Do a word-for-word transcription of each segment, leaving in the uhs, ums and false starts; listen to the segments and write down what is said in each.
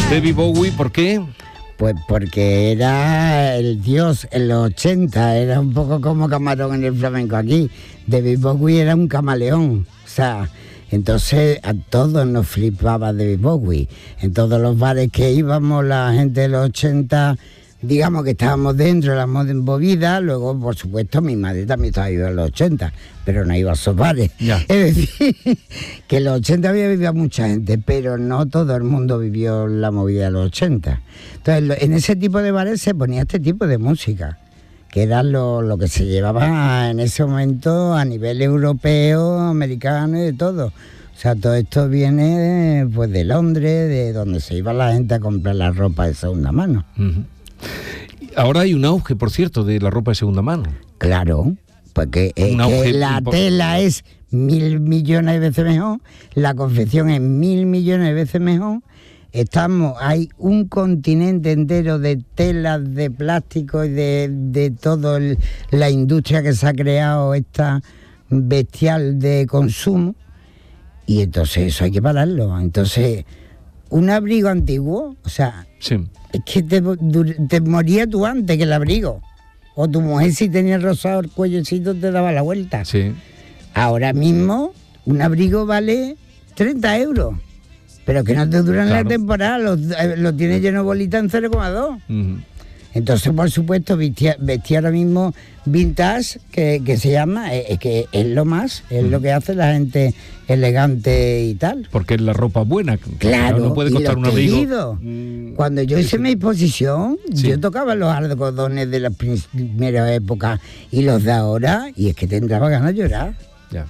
David Bowie, ¿por qué? Pues porque era el dios en los ochenta, era un poco como Camarón en el flamenco aquí. David Bowie era un camaleón, o sea, entonces a todos nos flipaba David Bowie. En todos los bares que íbamos, la gente de los ochenta, digamos que estábamos dentro de la movida. Luego, por supuesto, mi madre también estaba viva en los ochenta, pero no iba a esos bares. Ya. Es decir, que en los ochenta había vivido mucha gente, pero no todo el mundo vivió la movida de los ochenta. Entonces, en ese tipo de bares se ponía este tipo de música, que era lo, lo que se llevaba en ese momento a nivel europeo, americano y de todo. O sea, todo esto viene pues de Londres, de donde se iba la gente a comprar la ropa de segunda mano. Uh-huh. Ahora hay un auge, por cierto, de la ropa de segunda mano. Claro, porque es que la import- tela es mil millones de veces mejor, la confección es mil millones de veces mejor. Estamos, hay un continente entero de telas, de plástico y de, de toda la industria que se ha creado, esta bestial de consumo, y entonces eso hay que pararlo. Entonces, un abrigo antiguo, o sea, sí, es que te, te morías tú antes que el abrigo. O tu mujer, si tenía rosado el cuellecito, te daba la vuelta. Sí. Ahora mismo, un abrigo vale treinta euros. Pero que no te duran claro. la temporada, lo, lo tienes lleno de bolita en cero coma dos. Uh-huh. Entonces, por supuesto, vestía, vestía ahora mismo vintage, que, que se llama, es que es lo más, es uh-huh. lo que hace la gente elegante y tal. Porque es la ropa buena. Claro, no puede costar un abrigo. Cuando yo hice mi exposición, sí. yo tocaba los algodones de las primeras épocas y los de ahora, y es que te entraba ganas de llorar. Ya.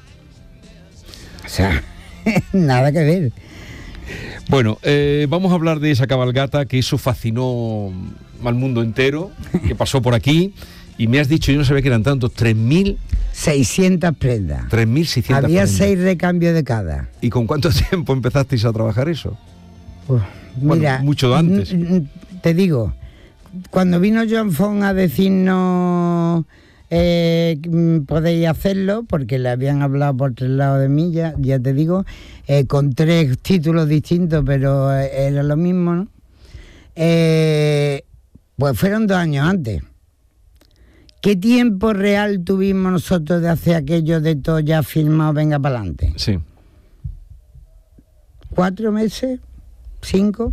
O sea, nada que ver. Bueno, eh, vamos a hablar de esa cabalgata, que eso fascinó al mundo entero, que pasó por aquí, y me has dicho, yo no sabía que eran tantos, tres mil seiscientas prendas. tres mil seiscientas Había prendas. seis recambios de cada. ¿Y con cuánto tiempo empezasteis a trabajar eso? Uf, mira, bueno, mucho antes. N- n- te digo, cuando vino Joan Font a decirnos... Eh, podéis hacerlo, porque le habían hablado por tres lados de mí, ya, ya te digo, eh, con tres títulos distintos, pero eh, era lo mismo, ¿no? Eh, pues fueron dos años antes. ¿Qué tiempo real tuvimos nosotros de hacer aquello de todo ya filmado, venga para adelante? Sí. ¿Cuatro meses? ¿Cinco?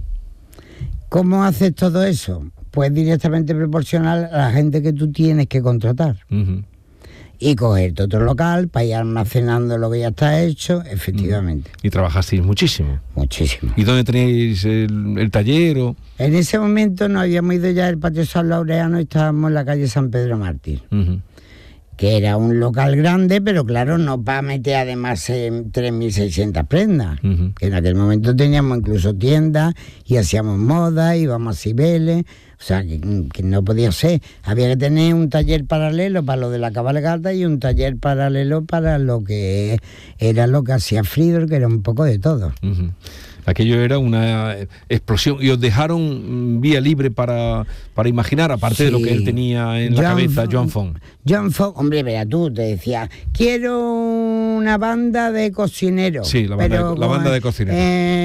¿Cómo haces todo eso? Pues directamente proporcional a la gente que tú tienes que contratar. Uh-huh. Y cogerte otro local para ir almacenando lo que ya está hecho, efectivamente. Uh-huh. Y trabajasteis muchísimo. Muchísimo. ¿Y dónde tenéis el, el taller? O? En ese momento nos habíamos ido ya del Patio San Laureano y estábamos en la calle San Pedro Mártir. Uh-huh. Que era un local grande, pero claro, no para meter además eh, tres mil seiscientas prendas. Uh-huh. Que en aquel momento teníamos incluso tiendas y hacíamos moda, íbamos a Cibeles. O sea, que, que no podía ser. Había que tener un taller paralelo para lo de la cabalgata y un taller paralelo para lo que era lo que hacía Fridor, que era un poco de todo. Uh-huh. Aquello era una explosión. Y os dejaron vía libre para, para imaginar, aparte sí. de lo que él tenía en la Joan cabeza, Joan Font. Joan Font, hombre, vea tú, te decía, quiero una banda de cocineros. Sí, la banda, pero, de, la banda de cocineros.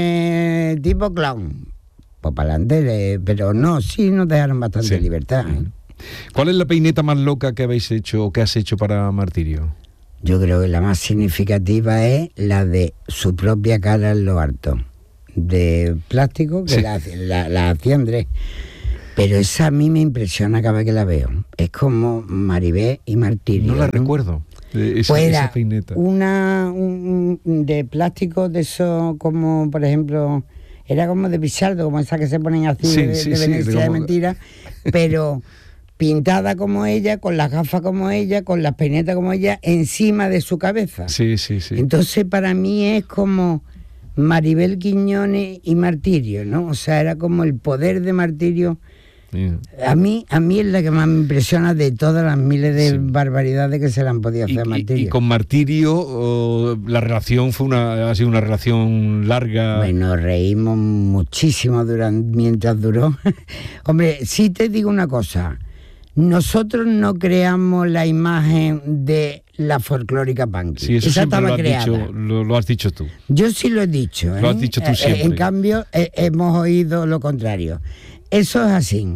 Eh, tipo clown. Pues para adelante, pero no, sí nos dejaron bastante sí. libertad. ¿eh? ¿Cuál es la peineta más loca que habéis hecho o que has hecho para Martirio? Yo creo que la más significativa es la de su propia cara en lo alto, de plástico, que sí. la, la, la hacía Andrés. Pero esa a mí me impresiona cada vez que la veo. Es como Maribel y Martirio. No la ¿no? recuerdo. Esa, pues era esa peineta. Una un, de plástico de eso, como por ejemplo... Era como de Pichardo, como esas que se ponen así sí, de, sí, de Venecia sí, de, de mentira, pero pintada como ella, con las gafas como ella, con las peinetas como ella, encima de su cabeza. Sí, sí, sí. Entonces para mí es como Maribel Quiñones y Martirio, ¿no? O sea, era como el poder de Martirio. Yeah. A mí a mí es la que más me impresiona de todas las miles de sí. barbaridades que se le han podido hacer y, a Martirio. Y, y con Martirio oh, la relación fue una ha sido una relación larga. Bueno, reímos muchísimo durante, mientras duró. Hombre, sí te digo una cosa, nosotros no creamos la imagen de la folclórica punky. Sí, eso esa siempre estaba lo has, creada. dicho, lo, lo has dicho tú. Yo sí lo he dicho. ¿eh? Lo has dicho tú Eh, siempre. En cambio, eh, hemos oído lo contrario. Eso es así.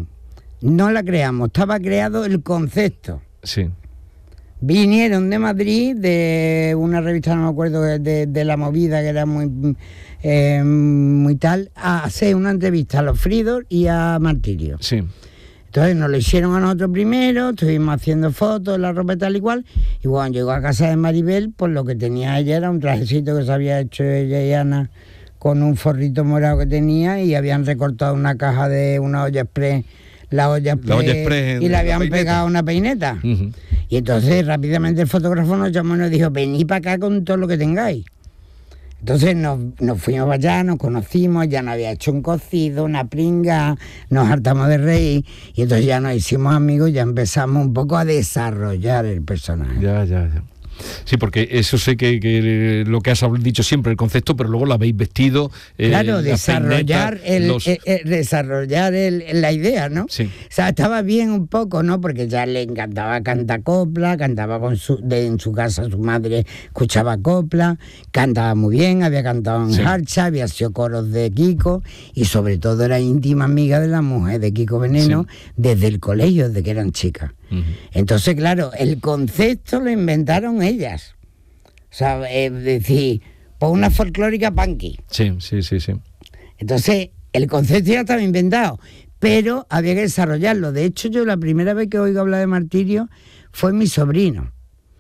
No la creamos, estaba creado el concepto. Sí. Vinieron de Madrid, de una revista, no me acuerdo, de, de La Movida, que era muy, eh, muy tal, a hacer una entrevista a los Fridos y a Martirio. Sí. Entonces nos lo hicieron a nosotros primero, estuvimos haciendo fotos, la ropa y tal y cual, y cuando llegó a casa de Maribel, pues lo que tenía ella era un trajecito que se había hecho ella y Ana con un forrito morado que tenía, y habían recortado una caja de una olla express, la olla express, La olla express y le habían peineta. pegado una peineta. Uh-huh. Y entonces rápidamente el fotógrafo nos llamó y nos dijo, venid para acá con todo lo que tengáis. Entonces nos, nos fuimos para allá, nos conocimos, ya nos había hecho un cocido, una pringa, nos hartamos de reír, y entonces ya nos hicimos amigos y ya empezamos un poco a desarrollar el personaje. Ya, ya, ya. Sí, porque eso sé que, que lo que has dicho siempre, el concepto, pero luego lo habéis vestido. Eh, Claro, desarrollar, peineta, el, los... el, el- desarrollar el, la idea, ¿no? Sí. O sea, estaba bien un poco, ¿no? Porque ya le encantaba cantar copla, cantaba con su, de, en su casa, su madre escuchaba copla, cantaba muy bien, había cantado en Sí. Harcha, había sido coros de Kiko, y sobre todo era íntima amiga de la mujer de Kiko Veneno, Sí. desde el colegio, desde que eran chicas. Uh-huh. Entonces, claro, el concepto lo inventaron ellas. O sea, es decir, pues una folclórica punky. Sí, sí, sí, sí. Entonces, el concepto ya estaba inventado, pero había que desarrollarlo. De hecho, yo la primera vez que oigo hablar de Martirio fue mi sobrino.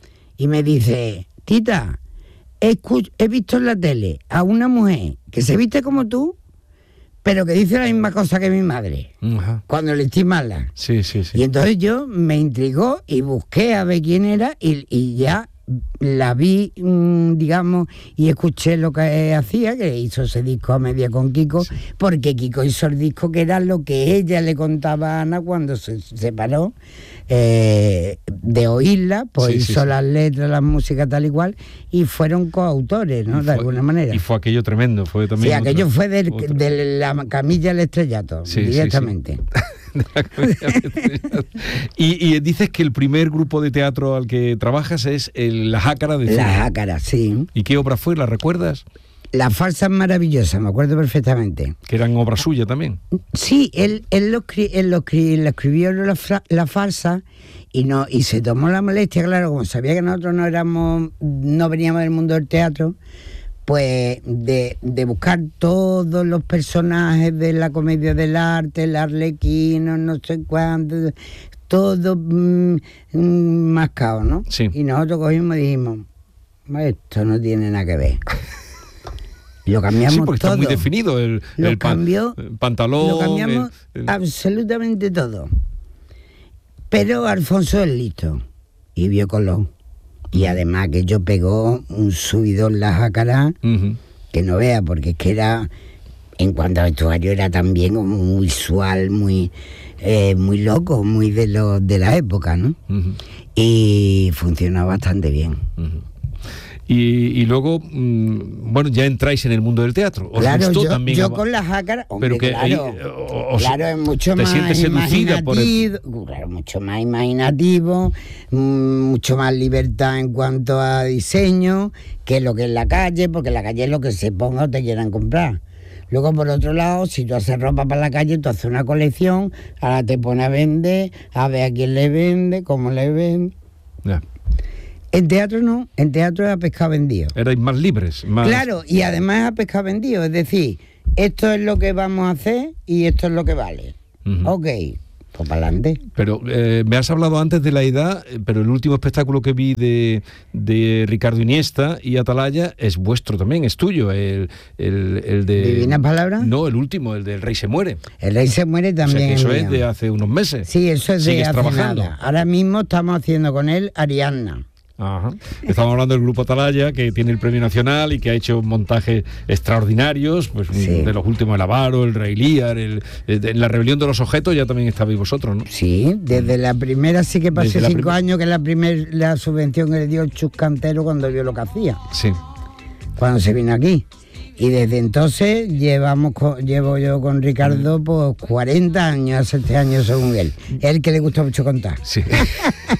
Y me dice, tita, he, escu- he visto en la tele a una mujer que se viste como tú, pero que dice la misma cosa que mi madre, Ajá. cuando le estoy mala. Sí, sí, sí. Y entonces yo me intrigó y busqué a ver quién era, y, y ya la vi, mmm, digamos, y escuché lo que hacía, que hizo ese disco a media con Kiko, Sí. porque Kiko hizo el disco que era lo que ella le contaba a Ana cuando se separó, eh, de oírla, pues Sí, sí, hizo sí. las letras, la música tal y cual, y fueron coautores, ¿no? Y De fue- alguna manera. Y fue aquello tremendo, fue también. Sí, aquello otro- fue del- otro- de la camilla al estrellato, Sí, sí, sí. directamente. de la comedia de- y, y dices que el primer grupo de teatro al que trabajas es el, La Jácara de La Cine. Jácara, sí. ¿Y qué obra fue? ¿La recuerdas? La farsa es maravillosa, me acuerdo perfectamente. Que eran obra suya también. Sí, él, él, lo, escri- él lo, escri- lo escribió la, fra- la farsa, y no y se tomó la molestia, claro, como sabía que nosotros no éramos, no veníamos del mundo del teatro, pues de, de buscar todos los personajes de la comedia del arte, el arlequino, no sé cuánto, todo mm, mm, mascado, ¿no? Sí. Y nosotros cogimos y dijimos, esto no tiene nada que ver. Y lo cambiamos Sí, porque todo. está muy definido el, Lo el pan- cambió, el pantalón. Lo cambiamos el- el- absolutamente todo. Pero Alfonso es listo y vio color. Y además que yo pegó un subidón La Jácara Ujú. que no vea, porque es que era, en cuanto a vestuario, era también como muy visual, muy, eh, muy loco, muy de, lo, de la época, ¿no? Ujú. Y funcionó bastante bien. Ujú. Y, y luego, mm, bueno, ya entráis en el mundo del teatro. ¿Os Claro, gustó yo, también? yo a- con La Jácara, hombre, Pero que claro, ahí, eh, o- os- claro, es mucho te más sientes seducida por el- imaginativo, claro, mucho más imaginativo, mm, mucho más libertad en cuanto a diseño que lo que es la calle, porque la calle es lo que se ponga o te quieran comprar. Luego, por otro lado, si tú haces ropa para la calle, tú haces una colección, ahora te pones a vender, a ver a quién le vende, cómo le vende. Ya. En teatro no, en teatro es a pescado vendido. Erais más libres. Más... Claro, y además es a pescado vendido, es decir, esto es lo que vamos a hacer y esto es lo que vale. Ujú. Ok, pues para adelante. Pero eh, me has hablado antes de la edad, eh, pero el último espectáculo que vi de, de Ricardo Iniesta y Atalaya es vuestro también, es tuyo, el, el, el de... ¿Divinas palabras? No, el último, el del Rey se muere. El rey se muere O sea también. que eso es es mío. de hace unos meses. Sí, eso es de ¿Sigues hace trabajando? nada. Ahora mismo estamos haciendo con él Ariadna. Ajá. Estamos hablando del grupo Atalaya, que tiene el premio nacional y que ha hecho montajes extraordinarios, pues Sí. de los últimos, el Avaro, el Rey Lear, el, el- en la rebelión de los objetos ya también estabais vosotros, ¿no? Sí, desde la primera sí que pasé Desde la cinco prim- años, que es la primer, la subvención que le dio el Chus Cantero cuando vio lo que hacía, Sí. cuando se vino aquí. Y desde entonces llevamos con, llevo yo con Ricardo pues cuarenta años, este año según él. Él que le gusta mucho contar. Sí.